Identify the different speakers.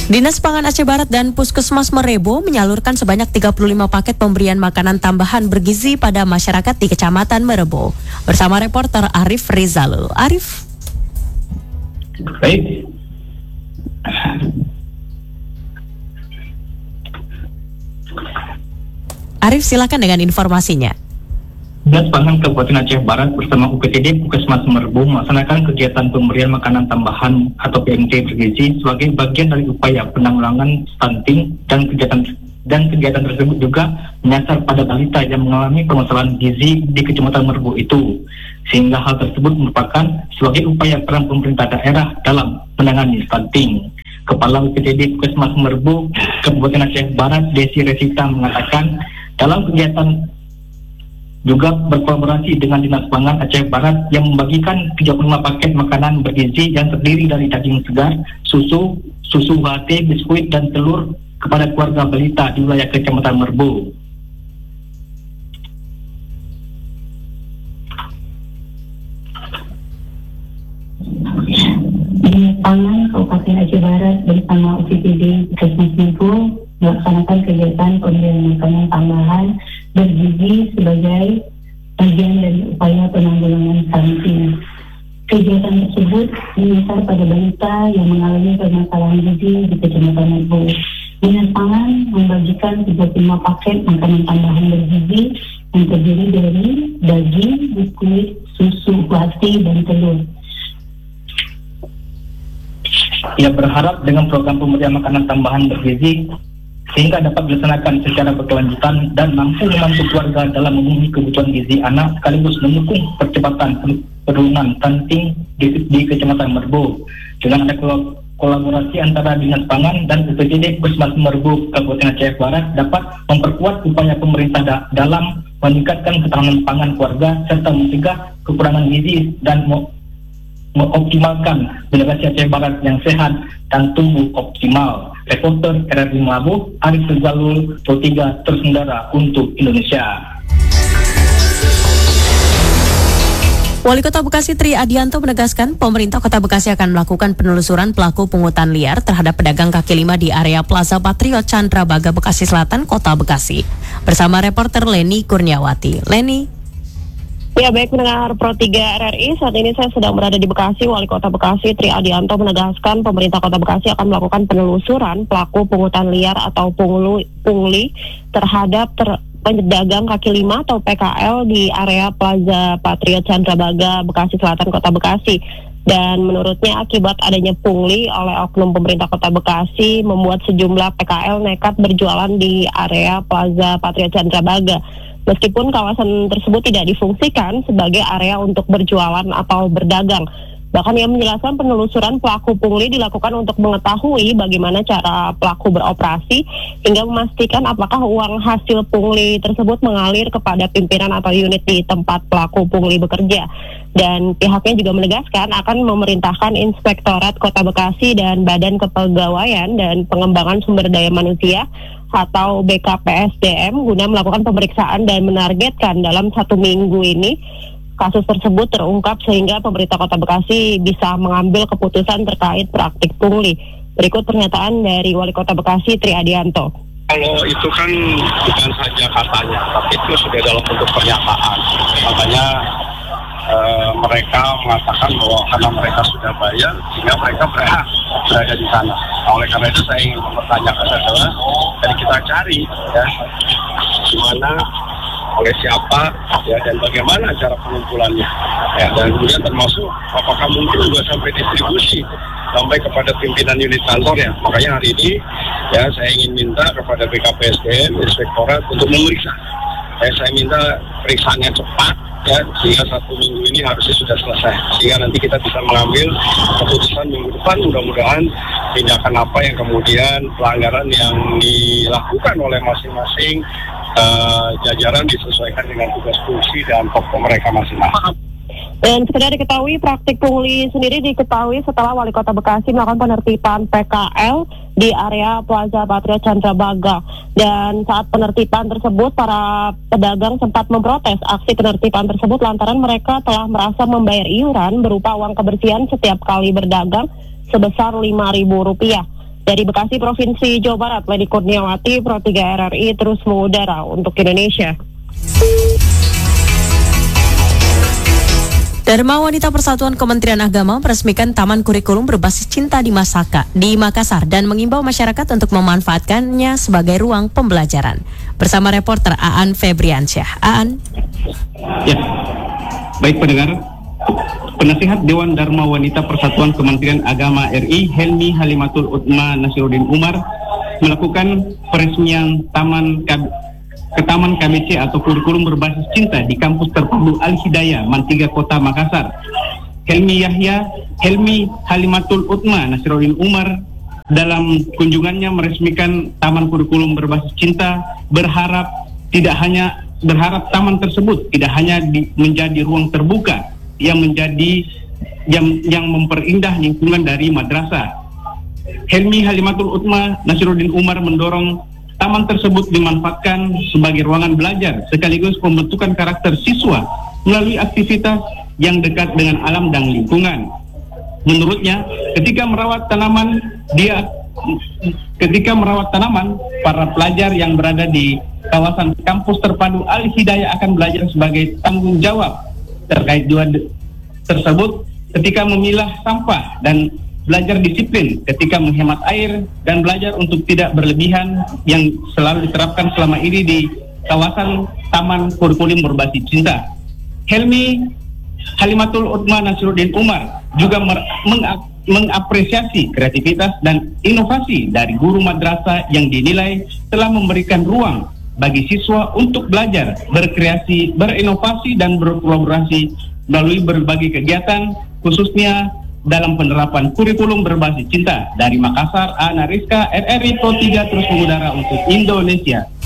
Speaker 1: Dinas Pangan Aceh Barat dan Puskesmas Merebo menyalurkan sebanyak 35 paket pemberian makanan tambahan bergizi pada masyarakat di Kecamatan Merebo. Bersama reporter Arif Rizalul. Arif.
Speaker 2: Baik.
Speaker 1: Arif, silakan dengan informasinya.
Speaker 2: Dinas Pangan Kabupaten Aceh Barat bersama UPTD Puskesmas Merebo melaksanakan kegiatan pemberian makanan tambahan atau PMT bergizi sebagai bagian dari upaya penanggulangan stunting dan kegiatan tersebut juga menyasar pada balita yang mengalami permasalahan gizi di Kecamatan Merebo itu, sehingga hal tersebut merupakan sebagai upaya peran pemerintah daerah dalam menangani stunting. Kepala UPTD Puskesmas Merebo Kabupaten Aceh Barat Desi Resita mengatakan dalam kegiatan juga berkolaborasi dengan Dinas Pangan Aceh Barat yang membagikan 35 paket makanan bergizi yang terdiri dari daging segar, susu UHT, biskuit, dan telur kepada keluarga balita di wilayah Kecamatan Merebo.
Speaker 3: Dinas Pangan Kabupaten Aceh Barat bersama UPTD Puskesmas Merebo melaksanakan kegiatan pemberian makanan tambahan bergizi sebagai bagian dari upaya penanggulangan stunting. Kegiatan tersebut menyasar pada balita yang mengalami permasalahan gizi di Kecamatan Merebo. Dinas Pangan membagikan 35 paket makanan tambahan bergizi yang terdiri dari daging, biskuit, susu UHT, dan telur.
Speaker 2: Ia berharap dengan program pemberian makanan tambahan bergizi sehingga dapat dilaksanakan secara berkelanjutan dan mampu membantu keluarga dalam memenuhi kebutuhan gizi anak sekaligus mendukung percepatan penurunan stunting di Kecamatan Merebo. Dengan ada kolaborasi antara Dinas Pangan dan UPTD Puskesmas Merebo Kabupaten Aceh Barat dapat memperkuat upaya pemerintah dalam meningkatkan ketahanan pangan keluarga serta mencegah kekurangan gizi dan mengoptimalkan generasi Aceh Barat yang sehat dan tumbuh optimal. Reporter RRI Merebo, Arif Rizalul, Pro 3 Tersenggara untuk Indonesia.
Speaker 1: Wali Kota Bekasi Tri Adianto menegaskan pemerintah Kota Bekasi akan melakukan penelusuran pelaku pungutan liar terhadap pedagang kaki lima di area Plaza Patriot Candrabaga, Bekasi Selatan, Kota Bekasi. Bersama reporter Leni Kurniawati. Leni.
Speaker 4: Ya, baik pendengar Pro 3 RRI, saat ini saya sedang berada di Bekasi. Wali Kota Bekasi Tri Adianto menegaskan pemerintah Kota Bekasi akan melakukan penelusuran pelaku pungutan liar atau pungli terhadap pedagang kaki lima atau PKL di area Plaza Patriot Candrabaga, Bekasi Selatan, Kota Bekasi. Dan menurutnya akibat adanya pungli oleh oknum pemerintah Kota Bekasi membuat sejumlah PKL nekat berjualan di area Plaza Patriot Candrabaga. Meskipun kawasan tersebut tidak difungsikan sebagai area untuk berjualan atau berdagang. Bahkan ia menjelaskan penelusuran pelaku pungli dilakukan untuk mengetahui bagaimana cara pelaku beroperasi hingga memastikan apakah uang hasil pungli tersebut mengalir kepada pimpinan atau unit di tempat pelaku pungli bekerja. Dan pihaknya juga menegaskan akan memerintahkan Inspektorat Kota Bekasi dan Badan Kepegawaian dan Pengembangan Sumber Daya Manusia atau BKPSDM guna melakukan pemeriksaan dan menargetkan dalam 1 minggu ini kasus tersebut terungkap sehingga pemerintah Kota Bekasi bisa mengambil keputusan terkait praktik pungli. Berikut pernyataan dari Wali Kota Bekasi Tri Adianto.
Speaker 5: Kalau itu kan bukan saja katanya, tapi itu sudah dalam bentuk pernyataan. Makanya mereka mengatakan bahwa karena mereka sudah bayar, sehingga mereka berhak berada di sana. Oleh karena itu saya ingin mempertanyakan adalah, dari kita cari ya, di mana, oleh siapa, ya, dan bagaimana cara pengumpulannya, ya, dan kemudian termasuk apakah mungkin juga sampai distribusi sampai kepada pimpinan unit kantor ya. Makanya hari ini ya saya ingin minta kepada BKPSDM, Inspektorat untuk memeriksa. Saya minta periksaannya cepat ya, sehingga 1 minggu ini harusnya sudah selesai, sehingga nanti kita bisa mengambil keputusan minggu depan. Mudah-mudahan tindakan apa yang kemudian pelanggaran yang dilakukan oleh masing-masing jajaran disesuaikan dengan tugas fungsi dan pokok mereka masing-masing.
Speaker 4: Dan sekedar diketahui, praktik pungli sendiri diketahui setelah Wali Kota Bekasi melakukan penertiban PKL di area Plaza Patriot Candrabaga. Dan saat penertiban tersebut, para pedagang sempat memprotes aksi penertiban tersebut lantaran mereka telah merasa membayar iuran berupa uang kebersihan setiap kali berdagang sebesar Rp5.000. Dari Bekasi, Provinsi Jawa Barat, Lady Kurniawati, Pro 3 RRI terus mengudara untuk Indonesia.
Speaker 1: Dharma Wanita Persatuan Kementerian Agama meresmikan Taman Kurikulum Berbasis Cinta di Makassar dan mengimbau masyarakat untuk memanfaatkannya sebagai ruang pembelajaran. Bersama reporter Aan Febriansyah. Aan.
Speaker 6: Ya, baik pendengar. Penasihat Dewan Dharma Wanita Persatuan Kementerian Agama RI Helmi Halimatul Utma Nasiruddin Umar melakukan peresmian Taman KBC atau Kurikulum Berbasis Cinta di Kampus Terpadu Al-Hidayah, Mantiga Kota Makassar. Helmi Halimatul Utma Nasiruddin Umar dalam kunjungannya meresmikan Taman Kurikulum Berbasis Cinta berharap taman tersebut tidak hanya menjadi ruang terbuka yang memperindah lingkungan dari madrasah. Helmi Halimatul Utma Nasiruddin Umar mendorong taman tersebut dimanfaatkan sebagai ruangan belajar sekaligus pembentukan karakter siswa melalui aktivitas yang dekat dengan alam dan lingkungan. Menurutnya, ketika merawat tanaman, para pelajar yang berada di kawasan Kampus Terpadu Al-Hidayah akan belajar sebagai tanggung jawab terkait dua tersebut ketika memilah sampah dan belajar disiplin ketika menghemat air dan belajar untuk tidak berlebihan yang selalu diterapkan selama ini di kawasan Taman Kurikulum Berbasis Cinta. Helmi Halimatul Utma Nasiruddin Umar juga mengapresiasi kreativitas dan inovasi dari guru madrasah yang dinilai telah memberikan ruang bagi siswa untuk belajar, berkreasi, berinovasi, dan berkolaborasi melalui berbagai kegiatan, khususnya dalam penerapan kurikulum berbasis cinta. Dari Makassar, Ana Rizka, RRI Pro 3 terus mengudara untuk Indonesia.